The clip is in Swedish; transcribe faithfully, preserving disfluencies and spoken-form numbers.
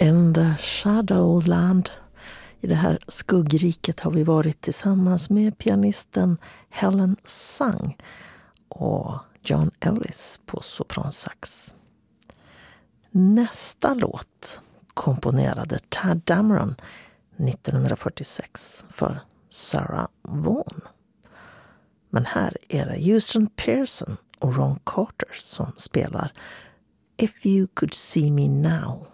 In the Shadowland. I det här skuggriket har vi varit tillsammans med pianisten Helen Sung och John Ellis på sopransax. Nästa låt komponerade Tadd Dameron nittonhundrafyrtiosex för Sarah Vaughan. Men här är det Houston Pearson och Ron Carter som spelar If You Could See Me Now.